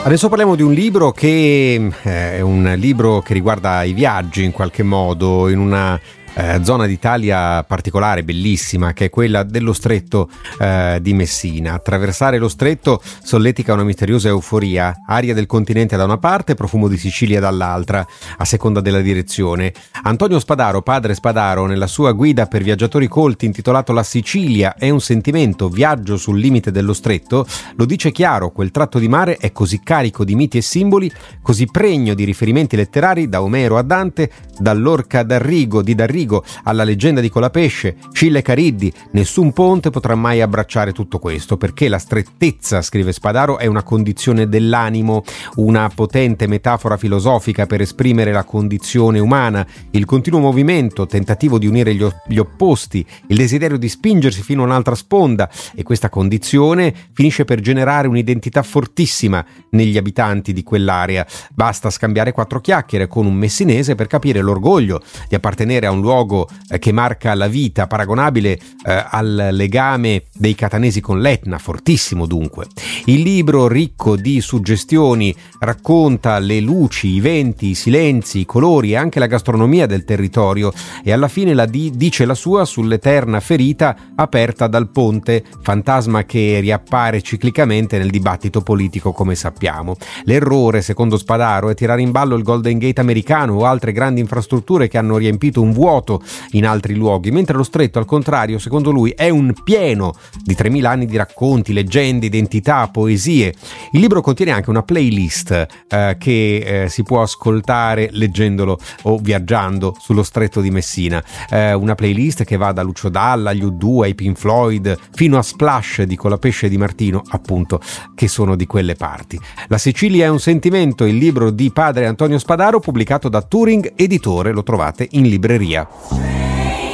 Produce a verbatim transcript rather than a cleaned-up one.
Adesso parliamo di un libro che è un libro che riguarda i viaggi in qualche modo, in una Eh, zona d'Italia particolare, bellissima, che è quella dello stretto eh, di Messina. Attraversare lo stretto solletica una misteriosa euforia, aria del continente da una parte, profumo di Sicilia dall'altra, a seconda della direzione. Antonio Spadaro, padre Spadaro, nella sua guida per viaggiatori colti intitolato La Sicilia è un sentimento, viaggio sul limite dello stretto, lo dice chiaro: quel tratto di mare è così carico di miti e simboli, così pregno di riferimenti letterari, da Omero a Dante, dall'orca d'Arrigo di D'Arrigo alla leggenda di Colapesce, Scilla e Cariddi. Nessun ponte potrà mai abbracciare tutto questo, perché la strettezza, scrive Spadaro, è una condizione dell'animo, una potente metafora filosofica per esprimere la condizione umana, il continuo movimento, tentativo di unire gli, gli opposti, il desiderio di spingersi fino a un'altra sponda, e questa condizione finisce per generare un'identità fortissima negli abitanti di quell'area. Basta scambiare quattro chiacchiere con un messinese per capire l'orgoglio di appartenere a un luogo che marca la vita, paragonabile eh, al legame dei catanesi con l'Etna, fortissimo dunque. Il libro, ricco di suggestioni, racconta le luci, i venti, i silenzi, i colori e anche la gastronomia del territorio, e alla fine la di- dice la sua sull'eterna ferita aperta dal ponte, fantasma che riappare ciclicamente nel dibattito politico, come sappiamo. L'errore, secondo Spadaro, è tirare in ballo il Golden Gate americano o altre grandi infrastrutture che hanno riempito un vuoto in altri luoghi, mentre lo stretto, al contrario, secondo lui, è un pieno di tremila anni di racconti, leggende, identità, poesie. Il libro contiene anche una playlist eh, che eh, si può ascoltare leggendolo o viaggiando sullo stretto di Messina, eh, una playlist che va da Lucio Dalla agli U due, ai Pink Floyd, fino a Splash di Colapesce e Di Martino, appunto, che sono di quelle parti. La Sicilia è un sentimento, il libro di padre Antonio Spadaro, pubblicato da Turing Editore, lo trovate in libreria.